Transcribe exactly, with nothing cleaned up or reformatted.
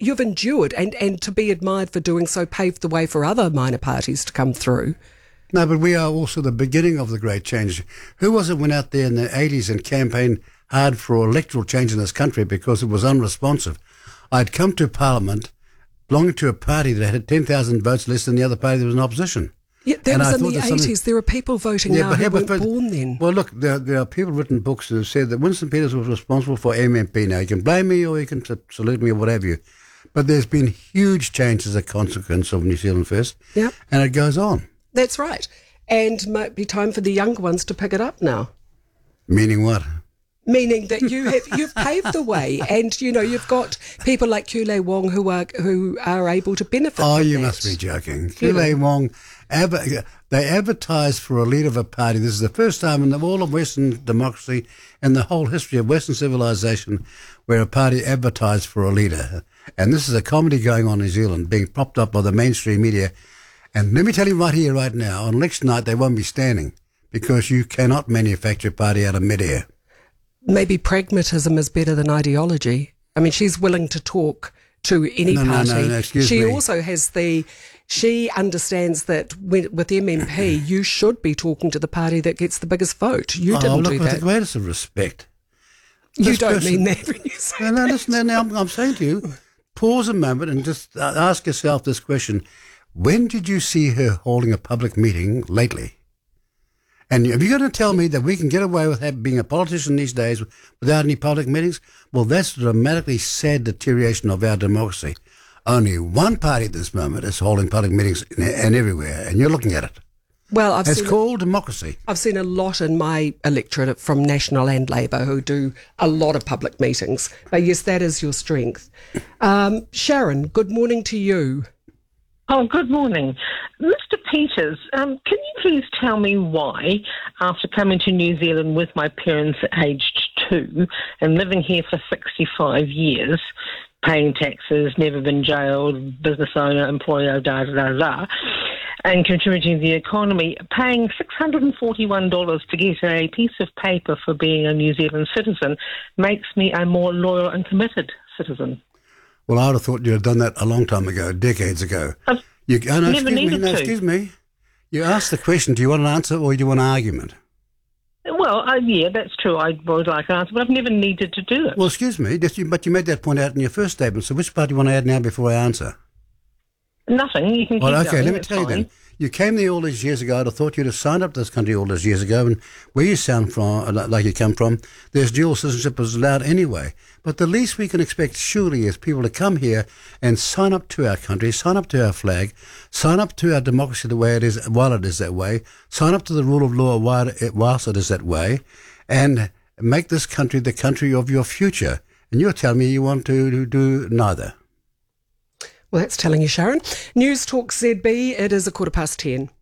you've endured, and, and to be admired for doing so paved the way for other minor parties to come through. No, but we are also the beginning of the great change. Who was it went out there in the eighties and campaigned hard for electoral change in this country because it was unresponsive? I'd come to Parliament belonging to a party that had ten thousand votes less than the other party that was in opposition. Yeah, that and was I in thought the that eighties. There are people voting Yeah, now but who yeah, but- weren't but- born then. Well, look, there, there are people written books that have said that Winston Peters was responsible for M M P. Now, you can blame me or you can s- salute me or whatever you. But there's been huge change as a consequence of New Zealand First. Yeah. And it goes on. That's right. And might be time for the younger ones to pick it up now. Meaning what? Meaning that you have you've paved the way, and you know you've got people like Kulei Wong who are who are able to benefit. Oh, from you that. must be joking. Kulei Wong, adver- they advertised for a leader of a party. This is the first time in the, all of Western democracy and the whole history of Western civilization where a party advertised for a leader. And this is a comedy going on in New Zealand, being propped up by the mainstream media. And let me tell you right here, right now, on election night, they won't be standing because you cannot manufacture a party out of midair. Maybe pragmatism is better than ideology. I mean, she's willing to talk to any No, no, party. no, no, excuse she me. also has the. She understands that with, with M M P, you should be talking to the party that gets the biggest vote. You Oh, didn't look, do with that. the greatest of respect. You this don't person- mean that when you say No, no, that. listen, now I'm, I'm saying to you, pause a moment and just uh, ask yourself this question. When did you see her holding a public meeting lately? And are you going to tell me that we can get away with have, being a politician these days without any public meetings? Well, that's a dramatically sad deterioration of our democracy. Only one party at this moment is holding public meetings in, and everywhere, and you're looking at it. Well, I've It's seen called democracy. I've seen a lot in my electorate from National and Labour who do a lot of public meetings. But yes, that is your strength. Um, Sharon, good morning to you. Oh, good morning. Mister Peters, um, can you please tell me why, after coming to New Zealand with my parents aged two and living here for sixty-five years, paying taxes, never been jailed, business owner, employer, da da da da, and contributing to the economy, paying six hundred forty-one dollars to get a piece of paper for being a New Zealand citizen makes me a more loyal and committed citizen? Well, I would have thought you'd have done that a long time ago, decades ago. I've You, oh, no, never excuse me, needed no, to. excuse me. You asked the question, do you want an answer or do you want an argument? Well, uh, yeah, that's true. I would like an answer, but I've never needed to do it. Well, excuse me, just you- but you made that point out in your first statement, so which part do you want to add now before I answer? Nothing. You can keep Well, okay, going. let me It's tell you fine. then. You came there all these years ago. I'd have thought you'd have signed up to this country all those years ago, and where you sound from, like you come from, there's dual citizenship is allowed anyway. But the least we can expect, surely, is people to come here and sign up to our country, sign up to our flag, sign up to our democracy the way it is, while it is that way, sign up to the rule of law while it, whilst it is that way, and make this country the country of your future. And you're telling me you want to, to do neither. Well, that's telling you, Sharon. News Talk Z B, it is a quarter past ten.